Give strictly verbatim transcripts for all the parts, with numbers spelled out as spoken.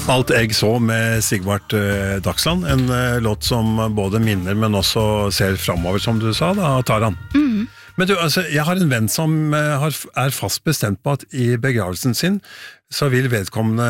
Alt jeg så med Sigvart eh, Dagsland, en eh, låt som både minner, men også ser fremover, som du sa, da, Taran. Mm. Men du, altså, jeg har en venn som eh, har, er fast bestemt på at i begravelsen sin, så vil vedkommende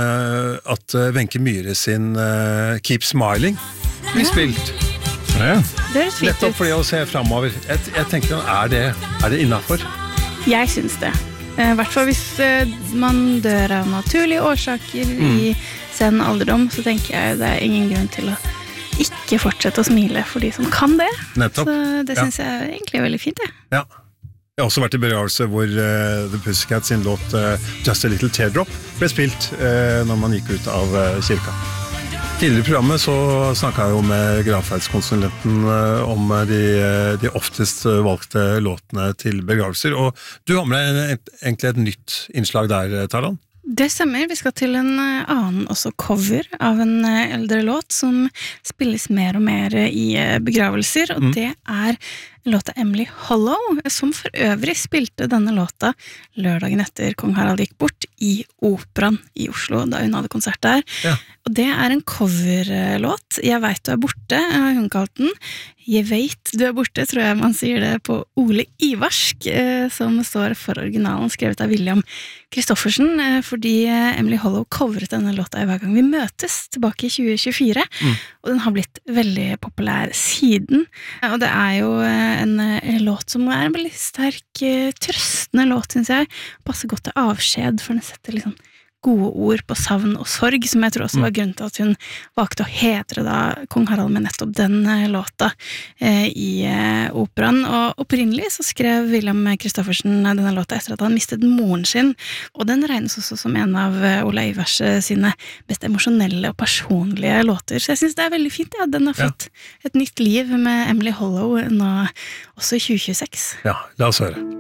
at uh, Wenche Myhre sin uh, Keep Smiling blir spilt. Ja. Det er fint. Nettopp fordi å se fremover. Jeg, jeg tenker, er det, er det innenfor? Jeg synes det. I hvert fall hvis uh, man dør av naturlige årsaker mm. i sen alderdom, så tenker jeg det er ingen grunn til å ikke fortsette å smile for de som kan det. Nettopp. Så det synes ja. jeg egentlig er veldig fint, det. Ja. Jeg har også vært i begravelse hvor uh, The Pussycat sin låt uh, Just a Little Teardrop ble spilt uh, når man gikk ut av uh, kirka. Tidligere i programmet så snakket jeg jo med gravferdskonsulenten uh, om de, uh, de oftest valgte låtene til begravelser, og du har med deg et, egentlig et nytt innslag der, Taran. Det stemmer, vi skal til en annen også cover av en eldre låt som spilles mer og mer i begravelser, og mm. det er låta Emily Hollow, som for øvrig spilte denne låta lørdagen etter Kong Harald gikk bort i Operaen i Oslo, da hun hadde konsert der. Ja. Og det er en coverlåt. Jeg vet du er borte, har hun kalt den. Jeg vet du er borte, tror jeg man sier det på Ole Ivarsk, eh, som står for originalen, skrevet av William Kristoffersen, eh, fordi Emily Hollow covret denne låta i Hver gang vi møtes, tilbake i tjue tjuefire, mm. og den har blitt veldig populær siden. Og det er jo en, en låt som er en veldig sterk, trøstende låt, synes jeg. Passer godt til avskjed, for den setter liksom gode ord på savn og sorg, som jeg tror også var grunnen til at hun valgte å hedre da Kong Harald med nettopp den låta eh, i eh, Operaen. Og opprinnelig så skrev William Kristoffersen denne låta etter at han mistet moren sin, og den regnes også som en av Ola Ivars sine mest emosjonelle og personlige låter. Så jeg synes det er veldig fint, ja. Den har fått ja. et nytt liv med Emily Hollow nå, også i tjue tjueseks. Ja, la oss høre.